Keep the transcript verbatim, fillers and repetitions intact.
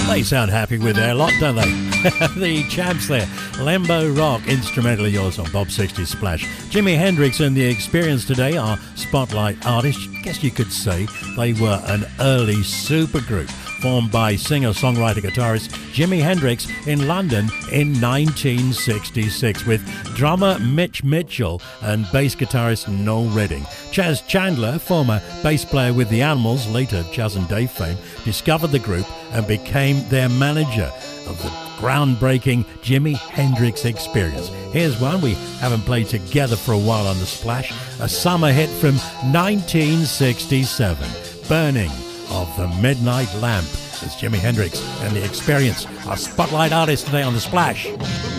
They sound happy with their lot, don't they? The champs there. Lembo Rock, instrumentally yours on Bob sixties Splash. Jimi Hendrix and The Experience today are spotlight artists. Guess you could say they were an early supergroup formed by singer-songwriter guitarist Jimi Hendrix in London in nineteen sixty-six with drummer Mitch Mitchell and bass guitarist Noel Redding. Chas Chandler, former bass player with The Animals, later Chas and Dave fame, discovered the group and became their manager of the groundbreaking Jimi Hendrix Experience. Here's one we haven't played together for a while on The Splash, a summer hit from nineteen sixty-seven, Burning of the Midnight Lamp. It's Jimi Hendrix and The Experience, our spotlight artist today on The Splash.